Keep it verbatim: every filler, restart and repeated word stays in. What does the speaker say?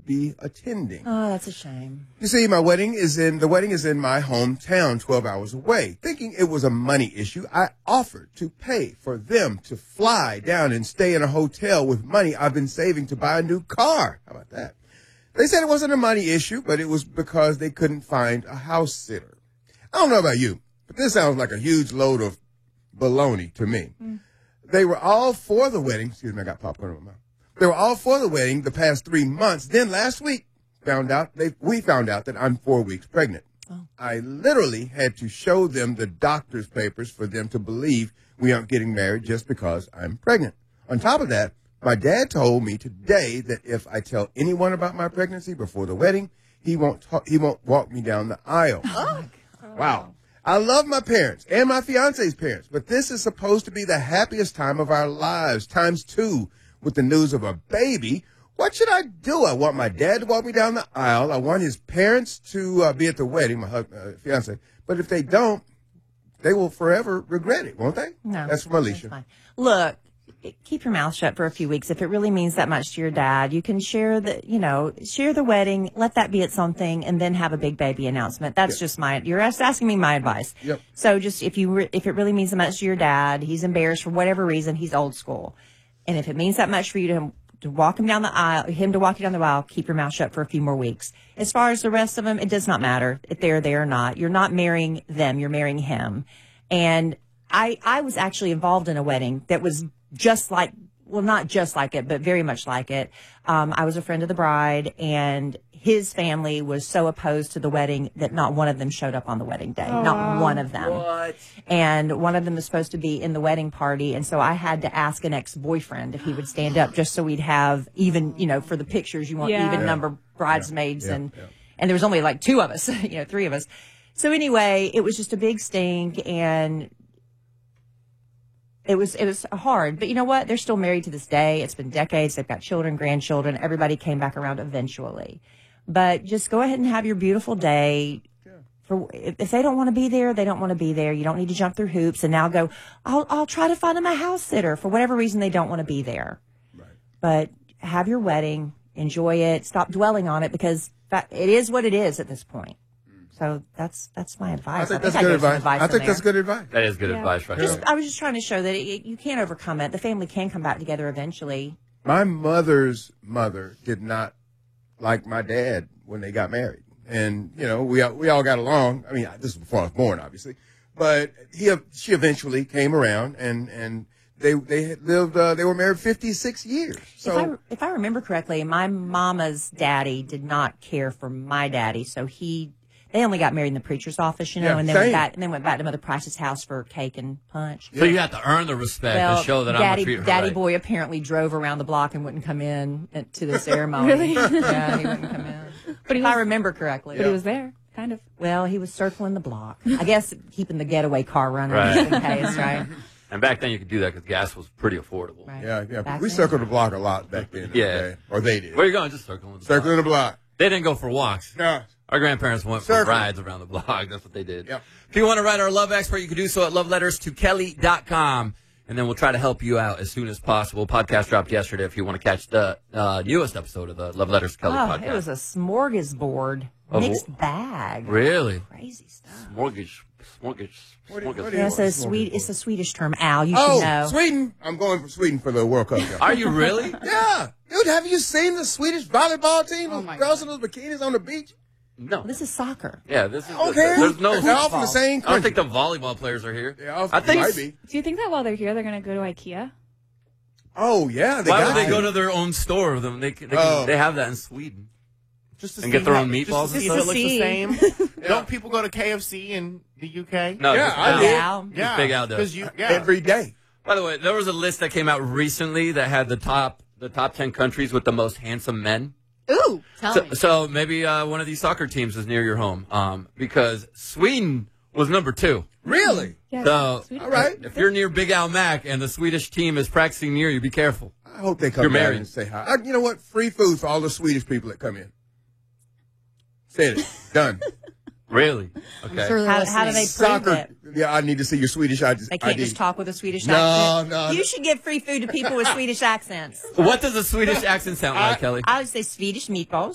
be attending. Oh, that's a shame. You see, my wedding is in, the wedding is in my hometown, twelve hours away. Thinking it was a money issue, I offered to pay for them to fly down and stay in a hotel with money I've been saving to buy a new car. How about that? They said it wasn't a money issue, but it was because they couldn't find a house sitter. I don't know about you, but this sounds like a huge load of baloney to me. Mm. They were all for the wedding. Excuse me, I got popcorn in my mouth. They were all for the wedding the past three months. Then last week, found out they we found out that I'm four weeks pregnant. Oh. I literally had to show them the doctor's papers for them to believe we aren't getting married just because I'm pregnant. On top of that, my dad told me today that if I tell anyone about my pregnancy before the wedding, he won't talk, he won't walk me down the aisle. Oh. Wow. I love my parents and my fiance's parents, but this is supposed to be the happiest time of our lives, times two, with the news of a baby. What should I do? I want my dad to walk me down the aisle. I want his parents to uh, be at the wedding, my husband, uh, fiance. But if they don't, they will forever regret it, won't they? No. That's from Alicia. That's Look, keep your mouth shut for a few weeks. If it really means that much to your dad, you can share the, you know, share the wedding, let that be at something, and then have a big baby announcement. That's yep. just my, you're asking me my advice. Yep. So just, if you, re, if it really means that much to your dad, he's embarrassed for whatever reason, he's old school. And if it means that much for you to, to walk him down the aisle, him to walk you down the aisle, keep your mouth shut for a few more weeks. As far as the rest of them, it does not matter if they're there or not. You're not marrying them, you're marrying him. And I, I was actually involved in a wedding that was just like, well, not just like it, but very much like it. Um, I was a friend of the bride, and his family was so opposed to the wedding that not one of them showed up on the wedding day. Oh, not one of them. What? And one of them was supposed to be in the wedding party, and so I had to ask an ex-boyfriend if he would stand up just so we'd have even, you know, for the pictures, you want yeah. even yeah. number bridesmaids, yeah. and Yeah. and there was only like two of us, you know, three of us. So anyway, it was just a big stink, and It was it was hard, but you know what? They're still married to this day. It's been decades. They've got children, grandchildren. Everybody came back around eventually. But just go ahead and have your beautiful day. Yeah. For if they don't want to be there, they don't want to be there. You don't need to jump through hoops and now go, I'll I'll try to find them a house sitter for whatever reason they don't want to be there. Right. But have your wedding, enjoy it, stop dwelling on it, because that, it is what it is at this point. So that's that's my advice. I think I think that's I good gave some advice. advice I think in that's there. good advice. That is good Yeah. advice, right Just, there. I was just trying to show that it, you can't overcome it. The family can come back together eventually. My mother's mother did not like my dad when they got married. And, you know, we, we all got along. I mean, this is before I was born, obviously. But he, she eventually came around, and, and they, they had lived, uh, they were married fifty-six years. So, if I, if I remember correctly, my mama's daddy did not care for my daddy. So he, they only got married in the preacher's office, you know, Yeah, and then same. went back, and then went back to Mother Price's house for cake and punch. So you have to earn the respect Well, to show that daddy, I'm going to treat her Daddy right. boy apparently drove around the block and wouldn't come in to the ceremony. Really? Yeah, he wouldn't come in. But he if was, I remember correctly. but he was there, kind of. Well, he was circling the block. I guess keeping the getaway car running Right. just in case, right? And back then you could do that because gas was pretty affordable. Right. yeah, yeah. Back We then. circled the block a lot back then. Yeah. Okay? Or they did. Where you going? Just circling the Circling block. the block. They didn't go for walks. No. Our grandparents went for Circle. rides around the block. That's what they did. Yep. If you want to write our love expert, you can do so at love letters to kelly dot com. And then we'll try to help you out as soon as possible. Podcast dropped yesterday if you want to catch the uh, newest episode of the Love Letters to Kelly Oh, podcast. it was a smorgasbord. Of Mixed wh- bag. Really? Crazy stuff. Mortgage. Mortgage. What do you- mortgage. what do you- Yeah, it's a, sweet, it's a Swedish term, Al. You Oh, should know. Sweden. I'm going for Sweden for the World Cup. Yeah. Are you really? Yeah. Dude, have you seen the Swedish volleyball team? Oh Those my girls in those bikinis on the beach? No. This is soccer. Yeah, this is. Okay. There's no. They're all from the same I don't country. think the volleyball players are here. They all I think. might be. Do you think that while they're here, they're going to go to IKEA? Oh, yeah. They Why got would they to. go to their own store? Them they can, they, Oh. can, they have that in Sweden. Just to And see get their how- own meatballs Just to see and if it stuff? looks the same. Yeah. Don't people go to K F C in the U K? No, Yeah, just I Al. did. Al. Yeah, Big Al does. 'cause you, yeah. Every day. By the way, there was a list that came out recently that had the top the top ten countries with the most handsome men. Ooh, tell So, me. so maybe uh, one of these soccer teams is near your home, um, because Sweden was number two. Really? Yeah, So, Sweden. All right. if you're near Big Al Mac and the Swedish team is practicing near you, be careful. I hope they come You're down married. and say hi. I, you know what? Free food for all the Swedish people that come in. Said it. Done. Really? Okay. sure How, how do they prove Soccer. it? Yeah, I need to see your Swedish I D. They can't just talk with a Swedish No, accent. no, You no. should give free food to people with Swedish accents. What does a Swedish accent sound like, Kelly? I would say Swedish meatballs.